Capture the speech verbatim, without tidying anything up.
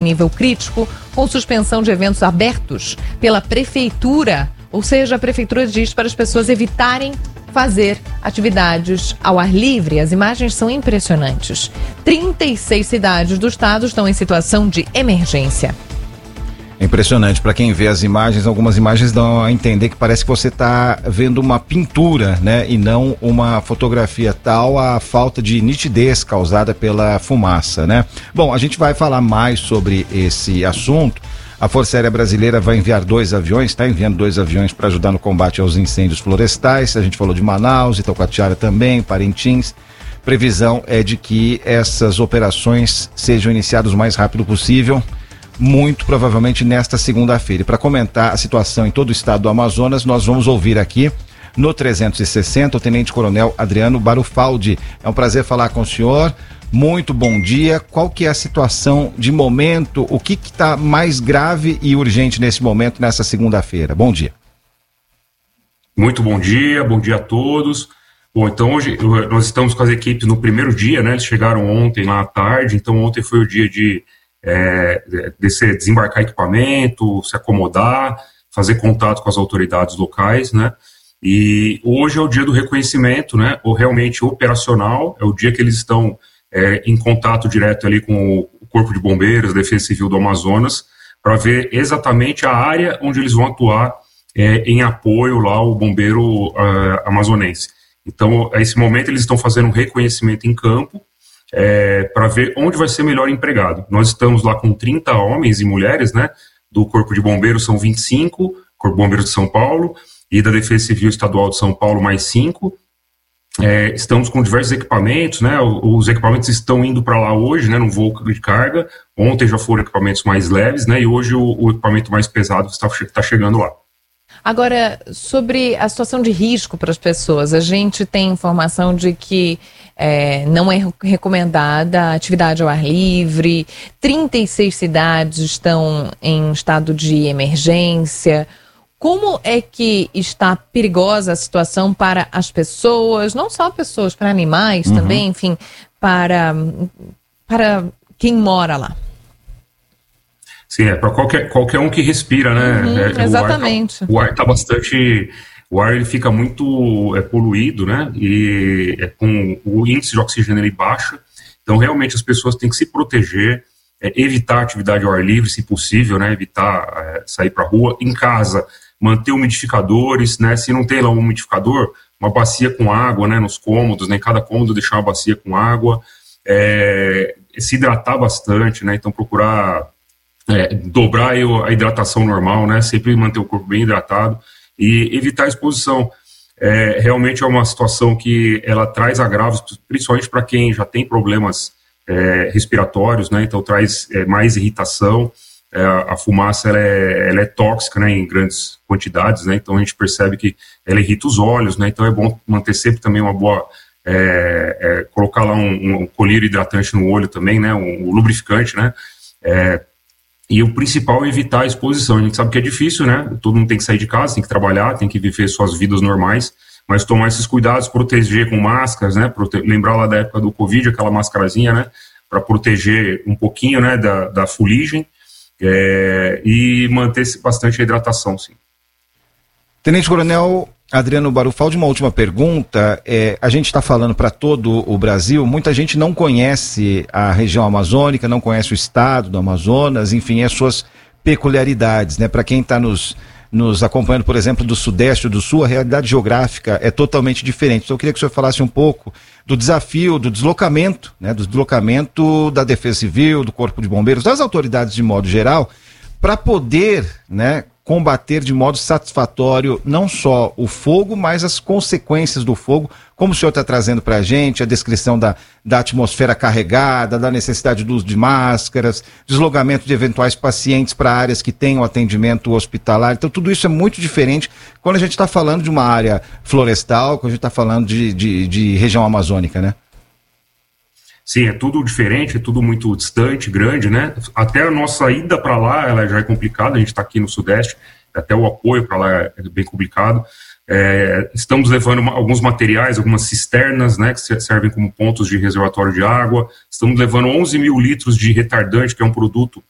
nível crítico, com suspensão de eventos abertos pela prefeitura. Ou seja, a prefeitura diz para as pessoas evitarem fazer atividades ao ar livre. As imagens são impressionantes. trinta e seis cidades do estado estão em situação de emergência. Impressionante. Para quem vê as imagens, algumas imagens dão a entender que parece que você está vendo uma pintura, né? E não uma fotografia, tal a falta de nitidez causada pela fumaça, né? Bom, a gente vai falar mais sobre esse assunto. A Força Aérea Brasileira vai enviar dois aviões, está enviando dois aviões para ajudar no combate aos incêndios florestais. A gente falou de Manaus, Itacoatiara também, Parintins. Previsão é de que essas operações sejam iniciadas o mais rápido possível, muito provavelmente nesta segunda-feira. E para comentar a situação em todo o estado do Amazonas, nós vamos ouvir aqui no trezentos e sessenta o Tenente Coronel Adriano Barufaldi. É um prazer falar com o senhor. Muito bom dia. Qual que é a situação de momento? O que está mais grave e urgente nesse momento, nessa segunda-feira? Bom dia. Muito bom dia, bom dia a todos. Bom, então hoje nós estamos com as equipes no primeiro dia, né? Eles chegaram ontem lá à tarde, então ontem foi o dia de é, descer, desembarcar equipamento, se acomodar, fazer contato com as autoridades locais, né? E hoje é o dia do reconhecimento, né? Ou realmente operacional, é o dia que eles estão É, em contato direto ali com o Corpo de Bombeiros, Defesa Civil do Amazonas, para ver exatamente a área onde eles vão atuar é, em apoio lá ao bombeiro uh, amazonense. Então, a esse momento, eles estão fazendo um reconhecimento em campo é, para ver onde vai ser melhor empregado. Nós estamos lá com trinta homens e mulheres, né? Do Corpo de Bombeiros são vinte e cinco, Corpo de Bombeiros de São Paulo, e da Defesa Civil Estadual de São Paulo mais cinco. É, estamos com diversos equipamentos, né? Os equipamentos estão indo para lá hoje, né? No voo de carga. Ontem já foram equipamentos mais leves, né? E hoje o, o equipamento mais pesado está, está chegando lá. Agora, sobre a situação de risco para as pessoas, a gente tem informação de que é, não é recomendada a atividade ao ar livre, trinta e seis cidades estão em estado de emergência. Como é que está perigosa a situação para as pessoas, não só pessoas, para animais uhum. também, enfim, para, para quem mora lá? Sim, é para qualquer, qualquer um que respira, né? Uhum, é, exatamente. O ar está bastante... O ar ele fica muito é, poluído, né? E é, com o índice de oxigênio ele baixa. Então, realmente, as pessoas têm que se proteger, é, evitar atividade ao ar livre, se possível, né? Evitar é, sair para a rua. Em casa, manter umidificadores, né? Se não tem lá um umidificador, uma bacia com água, né? Nos cômodos, né? Em cada cômodo deixar uma bacia com água, é, se hidratar bastante, né? Então procurar é, dobrar a hidratação normal, né? Sempre manter o corpo bem hidratado e evitar a exposição. É, realmente é uma situação que ela traz agravos, principalmente para quem já tem problemas é, respiratórios, né? Então traz é, mais irritação. É, a fumaça ela é, ela é tóxica, né, em grandes quantidades, né, então a gente percebe que ela irrita os olhos, né, então é bom manter sempre também uma boa, é, é, colocar lá um, um colírio hidratante no olho também, né, um, um lubrificante, né, é, e o principal é evitar a exposição. A gente sabe que é difícil, né, todo mundo tem que sair de casa, tem que trabalhar, tem que viver suas vidas normais, mas tomar esses cuidados, proteger com máscaras, né, prote- lembrar lá da época do Covid, aquela máscarazinha, né, para proteger um pouquinho, né, da, da fuligem. É, e manter bastante a hidratação, sim. Tenente Coronel Adriano Barufaldi, uma última pergunta. É, a gente está falando para todo o Brasil, muita gente não conhece a região amazônica, não conhece o estado do Amazonas, enfim, as suas peculiaridades, né? Para quem está nos, nos acompanhando, por exemplo, do Sudeste ou do Sul, a realidade geográfica é totalmente diferente. Então eu queria que o senhor falasse um pouco do desafio, do deslocamento, né, do deslocamento da Defesa Civil, do Corpo de Bombeiros, das autoridades de modo geral, para poder, né, combater de modo satisfatório não só o fogo, mas as consequências do fogo, como o senhor está trazendo para a gente, a descrição da, da atmosfera carregada, da necessidade do uso de máscaras, deslocamento de eventuais pacientes para áreas que tenham atendimento hospitalar. Então tudo isso é muito diferente quando a gente está falando de uma área florestal, quando a gente está falando de, de, de região amazônica, né? Sim, é tudo diferente, é tudo muito distante, grande, né? Até a nossa ida para lá, ela já é complicada, a gente está aqui no Sudeste, até o apoio para lá é bem complicado. É, estamos levando uma, alguns materiais, algumas cisternas, né, que servem como pontos de reservatório de água. Estamos levando onze mil litros de retardante, que é um produto